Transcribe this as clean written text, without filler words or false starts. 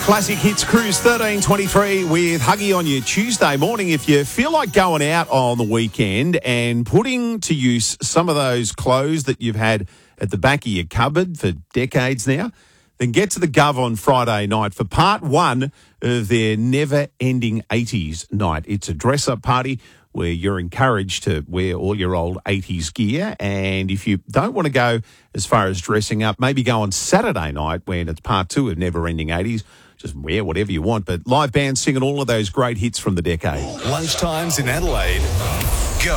Classic Hits Cruise 1323 with Huggy on your Tuesday morning. If you feel like going out on the weekend and putting to use some of those clothes that you've had at the back of your cupboard for decades now, then get to the Gov on Friday night for part one of their never-ending 80s night. It's a dress-up party where you're encouraged to wear all your old 80s gear. And if you don't want to go as far as dressing up, maybe go on Saturday night when it's part two of Never Ending 80s. Just wear whatever you want, but live bands singing all of those great hits from the decade. Lunchtimes in Adelaide.